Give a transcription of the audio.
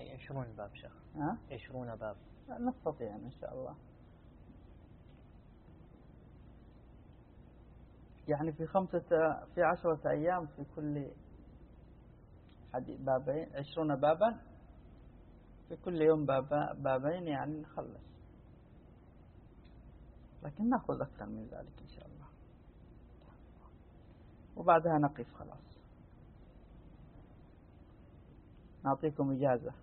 أي 20 باب شيخ. 20 باب نستطيع إن شاء الله. يعني في 10 أيام في كل بابين 20 بابا، في كل يوم بابين، يعني نخلص، لكن نأخذ أكثر من ذلك إن شاء الله، وبعدها نقف خلاص، نعطيكم إجازة.